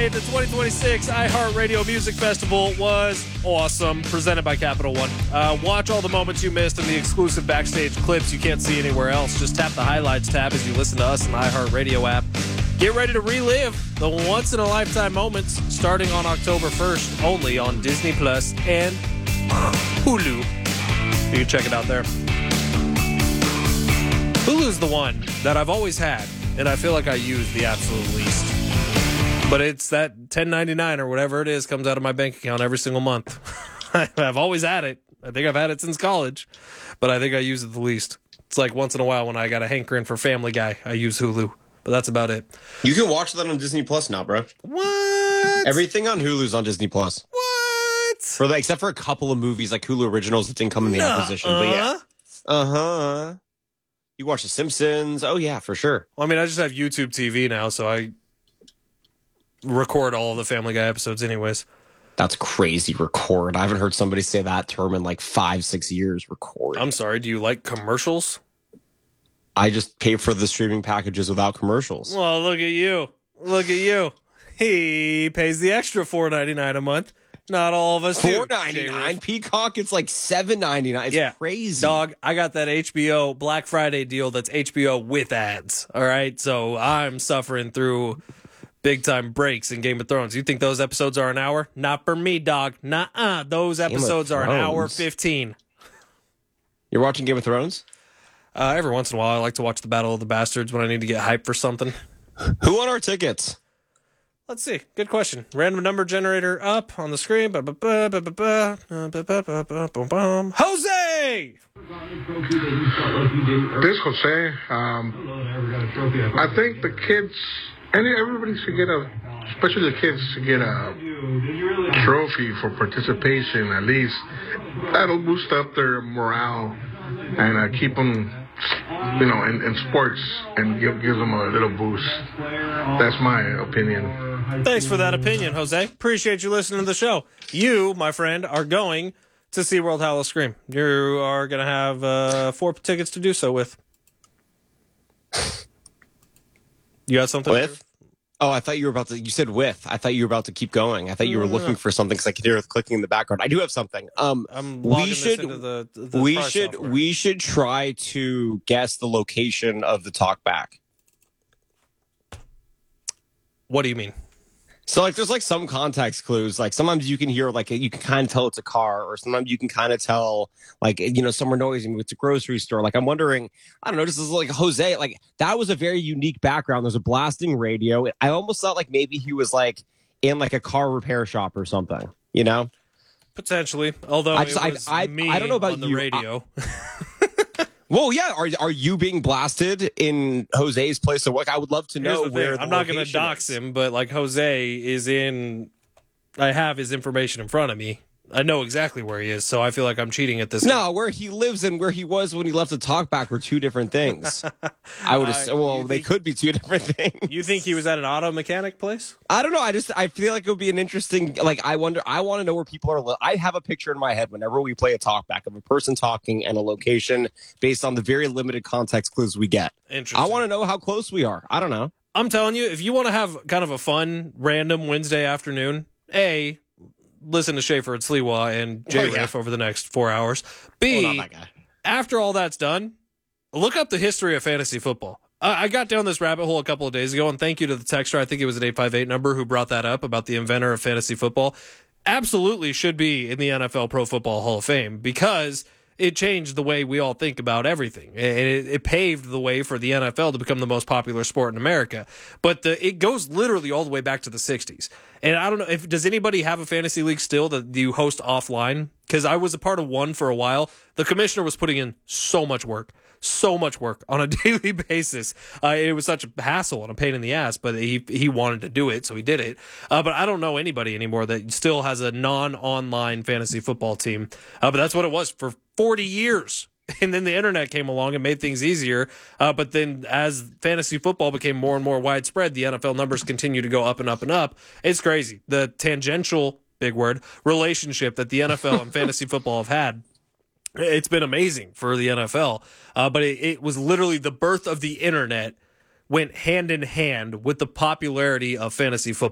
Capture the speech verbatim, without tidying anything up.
the twenty twenty-six iHeartRadio Music Festival was awesome, presented by Capital One. Uh, watch all the moments you missed and the exclusive backstage clips you can't see anywhere else. Just tap the highlights tab as you listen to us in the iHeartRadio app. Get ready to relive the once-in-a-lifetime moments starting on October first, only on Disney Plus and Hulu. You can check it out there. Hulu's the one that I've always had, and I feel like I use the absolute least. But it's that ten ninety-nine or whatever it is comes out of my bank account every single month. I've always had it. I think I've had it since college, but I think I use it the least. It's like once in a while when I got a hankering for Family Guy, I use Hulu. But that's about it. You can watch that on Disney Plus now, bro. What? Everything on Hulu's on Disney Plus. What? For the, except for a couple of movies like Hulu Originals that didn't come in the Nuh-uh. acquisition. But yeah. Uh-huh. You watch The Simpsons. Oh, yeah, for sure. Well, I mean, I just have YouTube T V now, so I record all of the Family Guy episodes anyways. That's crazy, record. I haven't heard somebody say that term in like five, six years, record. I'm sorry, do you like commercials? I just pay for the streaming packages without commercials. Well, look at you. Look at you. He pays the extra four ninety-nine a month. Not all of us do. four ninety-nine Peacock, it's like seven ninety-nine. It's yeah. crazy. Dog, I got that H B O Black Friday deal that's H B O with ads. All right? So I'm suffering through big-time breaks in Game of Thrones. You think those episodes are an hour? Not for me, dog. Nuh-uh. Those episodes are an hour fifteen. You're watching Game of Thrones? Uh, every once in a while, I like to watch the Battle of the Bastards when I need to get hyped for something. Who won our tickets? Let's see. Good question. Random number generator up on the screen. Jose! This Jose, um, I think the kids, and everybody should get a, especially the kids should get a trophy for participation at least. That'll boost up their morale and uh, keep them, you know, in, in sports and give, gives them a little boost. That's my opinion. Thanks for that opinion, Jose. Appreciate you listening to the show. You, my friend, are going to SeaWorld Howl-O-Scream. You are going to have uh, four tickets to do so with. You got something? With? Oh, I thought you were about to, you said with. I thought you were about to keep going. I thought you were looking for something because I could hear it clicking in the background. I do have something. Um, I'm we should, into the, the we should, software. we should try to guess the location of the talkback. What do you mean? So, like, there's, like, some context clues. Like, sometimes you can hear, like, you can kind of tell it's a car, or sometimes you can kind of tell, like, you know, somewhere noisy. It's a grocery store. Like, I'm wondering, I don't know, this is like Jose. Like, that was a very unique background. There's a blasting radio. I almost thought, like, maybe he was, like, in, like, a car repair shop or something, you know? Potentially. Although I, just, it was I, I, me I don't know about on the you. radio. I, Well, yeah. Are are you being blasted in Jose's place of work? I would love to know where. I'm not going to dox is. him, but like Jose is in. I have his information in front of me. I know exactly where he is, so I feel like I'm cheating at this. No, game. where he lives and where he was when he left the talkback were two different things. I would assume. Uh, well, they think, could be two different things. You think he was at an auto mechanic place? I don't know. I just I feel like it would be an interesting. Like I wonder. I want to know where people are. Li- I have a picture in my head whenever we play a talkback of a person talking and a location based on the very limited context clues we get. Interesting. I want to know how close we are. I don't know. I'm telling you, if you want to have kind of a fun, random Wednesday afternoon, A, listen to Schaefer and Sliwa and J-Riff oh, yeah. over the next four hours. B, after all that's done, look up the history of fantasy football. Uh, I got down this rabbit hole a couple of days ago, and thank you to the texter, I think it was an eight five eight number, who brought that up about the inventor of fantasy football. Absolutely should be in the N F L Pro Football Hall of Fame because it changed the way we all think about everything. It, it paved the way for the N F L to become the most popular sport in America. But the, it goes literally all the way back to the sixties. And I don't know, if does anybody have a fantasy league still that you host offline? Because I was a part of one for a while. The commissioner was putting in so much work. So much work on a daily basis. Uh, it was such a hassle and a pain in the ass, but he he wanted to do it, so he did it. Uh, but I don't know anybody anymore that still has a non-online fantasy football team. Uh, but that's what it was for forty years. And then the internet came along and made things easier. Uh, but then as fantasy football became more and more widespread, the N F L numbers continue to go up and up and up. It's crazy. The tangential, big word, relationship that the N F L and fantasy football have had. It's been amazing for the N F L, uh, but it, it was literally the birth of the internet went hand in hand with the popularity of fantasy football.